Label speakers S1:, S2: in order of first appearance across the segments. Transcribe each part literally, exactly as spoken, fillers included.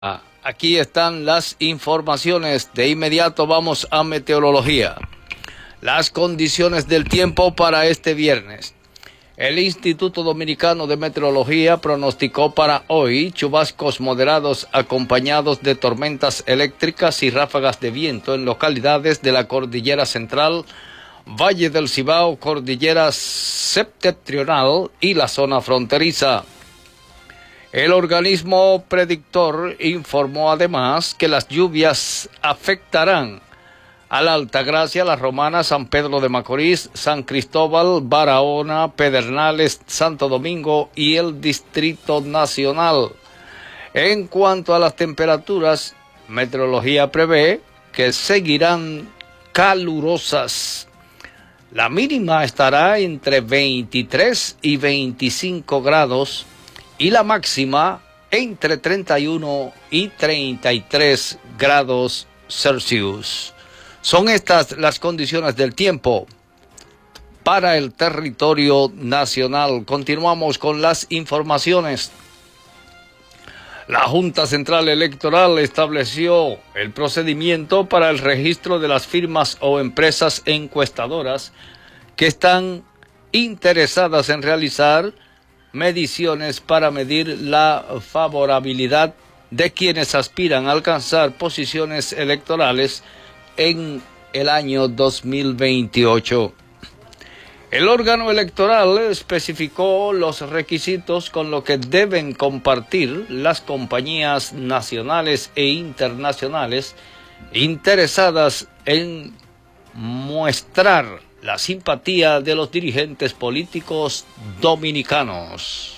S1: Ah, aquí están las informaciones. De inmediato vamos a meteorología. Las condiciones del tiempo para este viernes. El Instituto Dominicano de Meteorología pronosticó para hoy chubascos moderados acompañados de tormentas eléctricas y ráfagas de viento en localidades de la Cordillera Central, Valle del Cibao, Cordillera Septentrional y la zona fronteriza. El organismo predictor informó además que las lluvias afectarán a la Altagracia, La Romana, San Pedro de Macorís, San Cristóbal, Barahona, Pedernales, Santo Domingo y el Distrito Nacional. En cuanto a las temperaturas, meteorología prevé que seguirán calurosas. La mínima estará entre veintitrés y veinticinco grados y la máxima entre treinta y uno y treinta y tres grados Celsius. Son estas las condiciones del tiempo para el territorio nacional. Continuamos con las informaciones. La Junta Central Electoral estableció el procedimiento para el registro de las firmas o empresas encuestadoras que están interesadas en realizar mediciones para medir la favorabilidad de quienes aspiran a alcanzar posiciones electorales en el año dos mil veintiocho. El órgano electoral especificó los requisitos con los que deben compartir las compañías nacionales e internacionales interesadas en mostrar la simpatía de los dirigentes políticos dominicanos.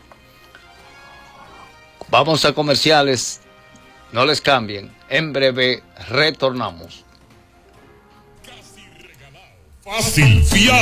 S1: Vamos a comerciales, no les cambien, en breve retornamos.
S2: Fácil, fiable.